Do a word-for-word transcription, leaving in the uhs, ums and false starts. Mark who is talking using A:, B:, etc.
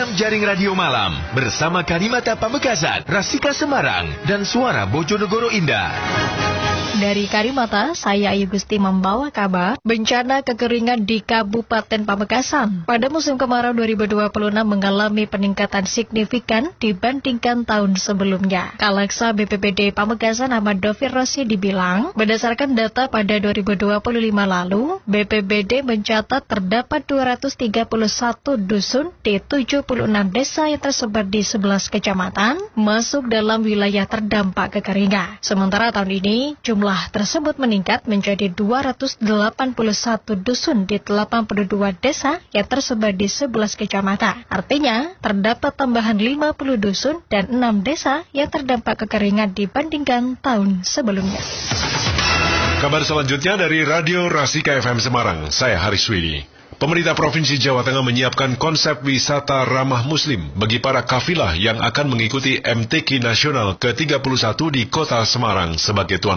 A: enam Jaring Radio Malam bersama Karimata Pamekasan, Rasika Semarang, dan Suara Bojonegoro Indah.
B: Dari Karimata, saya Ayu Gusti membawa kabar bencana kekeringan di Kabupaten Pamekasan. Pada musim kemarau dua ribu dua puluh enam mengalami peningkatan signifikan dibandingkan tahun sebelumnya. Kaleksa B P B D Pamekasan Ahmad Dovir Rosyidi bilang, berdasarkan data pada dua ribu dua puluh lima lalu, B P B D mencatat terdapat dua ratus tiga puluh satu dusun di tujuh puluh enam desa yang tersebar di sebelas kecamatan masuk dalam wilayah terdampak kekeringan. Sementara tahun ini, jumlah tersebut meningkat menjadi dua ratus delapan puluh satu dusun di delapan puluh dua desa yang tersebar di sebelas kecamatan. Artinya, terdapat tambahan lima puluh dusun dan enam desa yang terdampak kekeringan dibandingkan tahun sebelumnya.
C: Kabar selanjutnya dari Radio Rasika F M Semarang, saya Haris Widi. Pemerintah Provinsi Jawa Tengah menyiapkan konsep wisata ramah muslim bagi para kafilah yang akan mengikuti M T Q Nasional ke tiga puluh satu di Kota Semarang sebagai tuan